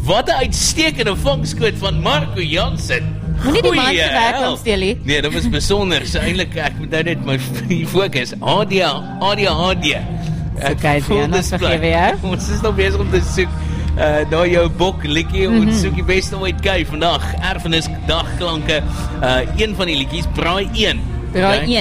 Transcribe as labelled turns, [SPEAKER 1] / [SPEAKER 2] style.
[SPEAKER 1] wat 'n uitstekende vangskoot van Marco Jansen.
[SPEAKER 2] Moenie die man se werk aansteel nie.
[SPEAKER 1] Nee, dat was besonder. So eintlik, ek moet nou net my fokus. ADHD.
[SPEAKER 2] Okay, ons vergewe jou.
[SPEAKER 1] Ons is nog besig om te soek na jou bok liedjie. Ons soek die beste ooit kyk vandag. Erfenisdag klanke. Een van die liedjies, Braai 1.
[SPEAKER 2] Braai 1.